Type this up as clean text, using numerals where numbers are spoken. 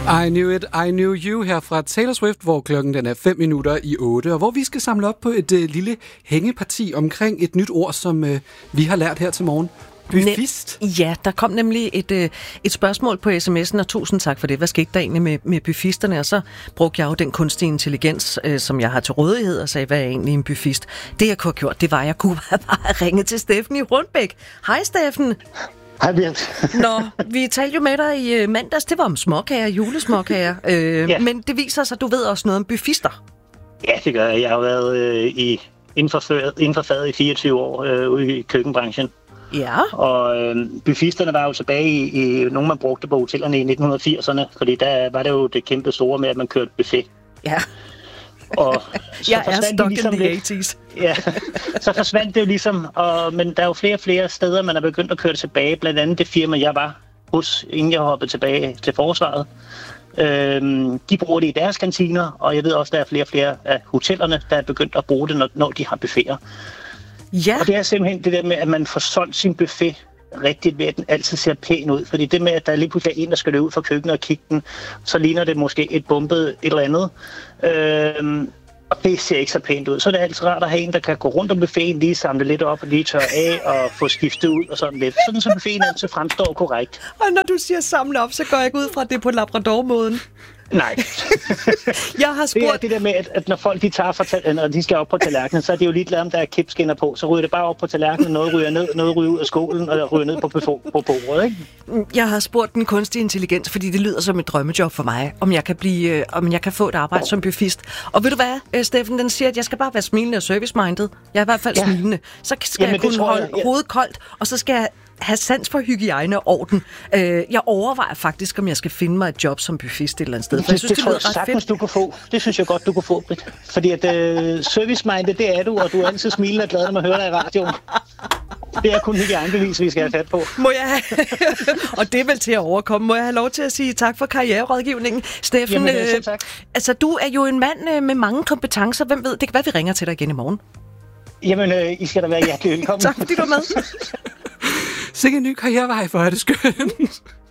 I Knew It, I Knew You her fra Taylor Swift, hvor klokken den er 7:05, og hvor vi skal samle op på et lille hængeparti omkring et nyt ord, som vi har lært her til morgen. Buffist? Ja, der kom nemlig et spørgsmål på sms'en, og tusind tak for det. Hvad skete der egentlig med buffisterne? Og så brugte jeg jo den kunstige intelligens, som jeg har til rådighed, og sagde, hvad er egentlig en buffist? Det jeg kunne have gjort, det var, at jeg kunne bare ringe til Steffen i Rundbæk. Hej Steffen! Hej Bjørn. Nå, vi talte jo med dig i mandags, det var om småkager, julesmåkager, ja. Men det viser sig, at du ved også noget om buffister. Ja, det gør jeg. Jeg har været inden for faget i 24 år ude i køkkenbranchen. Ja. Og buffisterne var jo tilbage i nogle, man brugte på hotellerne i 1980'erne, fordi der var det jo det kæmpe store med, at man kørte buffet. Ja. Og så jeg er stuck ligesom in the 80's. Ja, så forsvandt det jo ligesom, men der er jo flere og flere steder, man er begyndt at køre det tilbage. Blandt andet det firma, jeg var hos, inden jeg hoppede tilbage til forsvaret. De bruger det i deres kantiner, og jeg ved også, der er flere og flere af hotellerne, der er begyndt at bruge det, når de har buffeter. Ja. Og det er simpelthen det der med, at man får solgt sin buffet rigtigt ved, at den altid ser pæn ud. Fordi det med, at der lige pludselig er en, der skal løbe ud fra køkkenet og kigge den, så ligner det måske et bumpet et eller andet. Og det ser ikke så pænt ud. Så er det altid rart at have en, der kan gå rundt om buffeten, lige samle lidt op og lige tørre af og få skiftet ud og sådan lidt. Sådan så buffeten altid fremstår korrekt. Og når du siger samle op, så går jeg ikke ud fra, at det er på Labrador-måden. Nej. Jeg har spurgt... Det er det der med, at når folk når de skal op på tallerkenen, så er det jo ligeglade, om der er kipskinner på. Så ryger det bare op på tallerkenen, noget ryger ned, noget ryger ud af skålen, og ryger ned på bordet, ikke? Jeg har spurgt den kunstige intelligens, fordi det lyder som et drømmejob for mig, om jeg kan få et arbejde som buffist. Og ved du hvad, Steffen, den siger, at jeg skal bare være smilende og service-minded. Jeg er i hvert fald smilende. Så skal jeg kunne holde hovedet koldt, og så skal jeg have sans for hygiejne og orden. Jeg overvejer faktisk, om jeg skal finde mig et job som buffist et eller andet sted. For jeg synes, det tror jeg sagtens, du kan få. Det synes jeg godt, du kan få, Britt. Fordi at service-minded, det er du, og du er altid smilende og glad, når man hører dig i radioen. Det er kun hygiejnebevis, vi skal have fat på. Må jeg have... og det er vel til at overkomme. Må jeg have lov til at sige tak for karriererådgivningen? Steffen, jamen, tak. Altså, du er jo en mand med mange kompetencer. Hvem ved? Det kan være, vi ringer til dig igen i morgen. Jamen, I skal da være hjertelig velkommen. Tak fordi du er med. Sikke en ny karrierevej, for er det skønt.